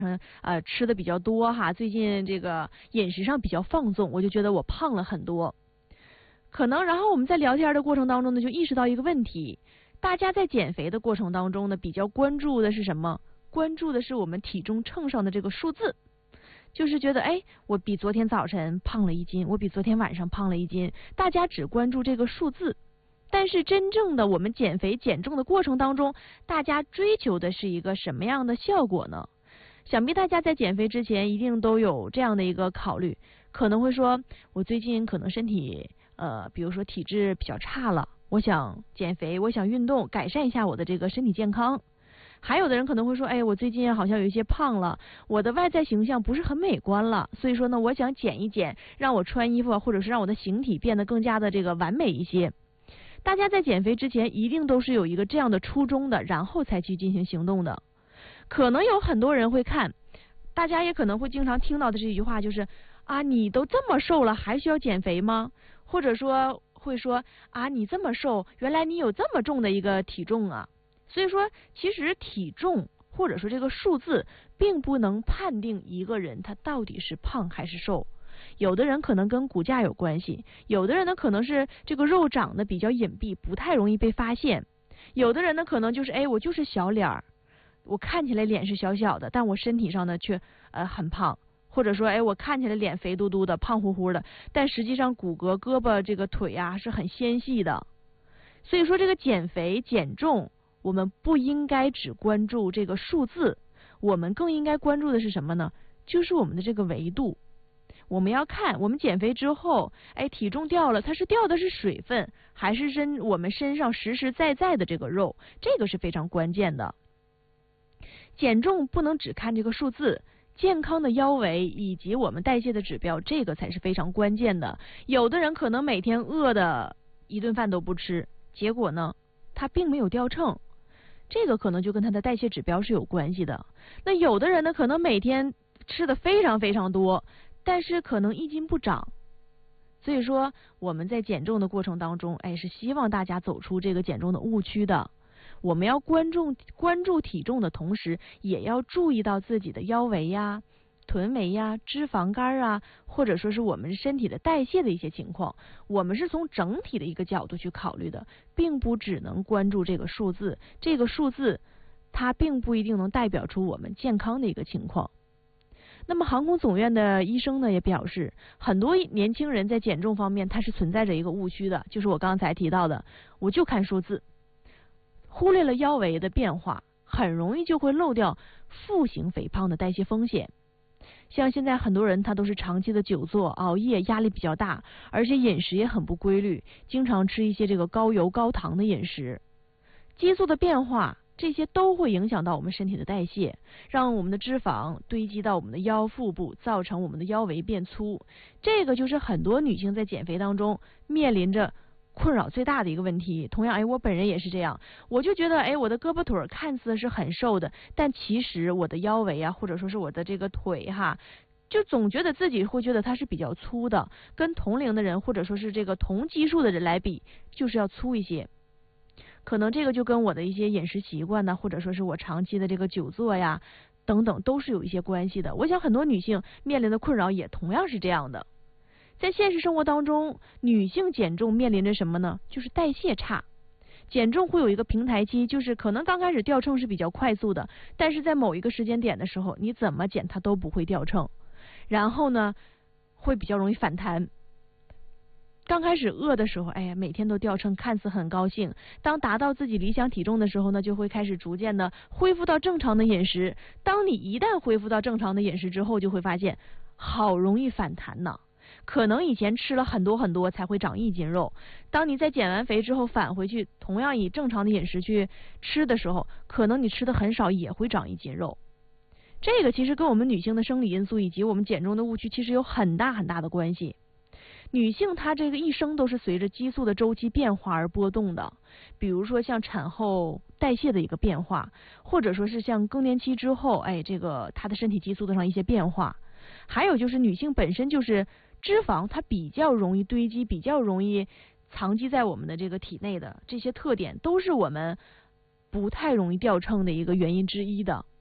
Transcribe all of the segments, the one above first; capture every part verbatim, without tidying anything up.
嗯呃吃的比较多哈，最近这个饮食上比较放纵，我就觉得我胖了很多。可能然后我们在聊天的过程当中呢，就意识到一个问题，大家在减肥的过程当中呢，比较关注的是什么？关注的是我们体重秤上的这个数字。就是觉得哎，我比昨天早晨胖了一斤，我比昨天晚上胖了一斤，大家只关注这个数字。但是真正的我们减肥减重的过程当中，大家追求的是一个什么样的效果呢？想必大家在减肥之前一定都有这样的一个考虑，可能会说我最近可能身体呃，比如说体质比较差了，我想减肥，我想运动，改善一下我的这个身体健康。还有的人可能会说，哎，我最近好像有一些胖了，我的外在形象不是很美观了，所以说呢，我想减一减，让我穿衣服或者是让我的形体变得更加的这个完美一些。大家在减肥之前一定都是有一个这样的初衷的，然后才去进行行动的。可能有很多人会看，大家也可能会经常听到的这一句话就是啊，你都这么瘦了还需要减肥吗？或者说会说啊，你这么瘦，原来你有这么重的一个体重啊。所以说其实体重或者说这个数字并不能判定一个人他到底是胖还是瘦。有的人可能跟骨架有关系，有的人呢可能是这个肉长得比较隐蔽，不太容易被发现，有的人呢可能就是哎，我就是小脸儿，我看起来脸是小小的，但我身体上呢却呃很胖，或者说哎，我看起来脸肥嘟嘟的胖乎乎的，但实际上骨骼胳膊这个腿啊是很纤细的。所以说这个减肥减重我们不应该只关注这个数字，我们更应该关注的是什么呢？就是我们的这个维度。我们要看我们减肥之后，哎，体重掉了，它是掉的是水分，还是身我们身上实实在在的这个肉，这个是非常关键的。减重不能只看这个数字，健康的腰围以及我们代谢的指标，这个才是非常关键的。有的人可能每天饿的一顿饭都不吃，结果呢，他并没有掉秤。这个可能就跟他的代谢指标是有关系的。那有的人呢，可能每天吃的非常非常多，但是可能一斤不长。所以说我们在减重的过程当中，哎，是希望大家走出这个减重的误区的。我们要关注关注体重的同时，也要注意到自己的腰围呀、臀围呀、脂肪肝啊，或者说是我们身体的代谢的一些情况，我们是从整体的一个角度去考虑的，并不只能关注这个数字。这个数字它并不一定能代表出我们健康的一个情况。那么航空总院的医生呢也表示，很多年轻人在减重方面它是存在着一个误区的，就是我刚才提到的，我就看数字，忽略了腰围的变化，很容易就会漏掉负型肥胖的代谢风险。像现在很多人他都是长期的久坐、熬夜，压力比较大，而且饮食也很不规律，经常吃一些这个高油高糖的饮食，激素的变化，这些都会影响到我们身体的代谢，让我们的脂肪堆积到我们的腰腹部，造成我们的腰围变粗。这个就是很多女性在减肥当中面临着困扰最大的一个问题。同样，哎，我本人也是这样，我就觉得，哎，我的胳膊腿看似是很瘦的，但其实我的腰围啊，或者说是我的这个腿哈，就总觉得自己会觉得它是比较粗的，跟同龄的人或者说是这个同基数的人来比，就是要粗一些。可能这个就跟我的一些饮食习惯呢，或者说是我长期的这个久坐呀等等，都是有一些关系的。我想很多女性面临的困扰也同样是这样的。在现实生活当中，女性减重面临着什么呢？就是代谢差。减重会有一个平台期，就是可能刚开始掉秤是比较快速的，但是在某一个时间点的时候，你怎么减它都不会掉秤，然后呢，会比较容易反弹。刚开始饿的时候，哎呀，每天都掉秤，看似很高兴。当达到自己理想体重的时候呢，就会开始逐渐的恢复到正常的饮食。当你一旦恢复到正常的饮食之后，就会发现好容易反弹呢。可能以前吃了很多很多才会长一斤肉，当你在减完肥之后返回去，同样以正常的饮食去吃的时候，可能你吃的很少也会长一斤肉。这个其实跟我们女性的生理因素以及我们减重的误区其实有很大很大的关系。女性她这个一生都是随着激素的周期变化而波动的，比如说像产后代谢的一个变化，或者说是像更年期之后，哎，这个她的身体激素的上一些变化，还有就是女性本身就是脂肪它比较容易堆积，比较容易藏积在我们的这个体内的这些特点，都是我们不太容易掉秤的一个原因之一的。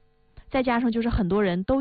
再加上就是很多人都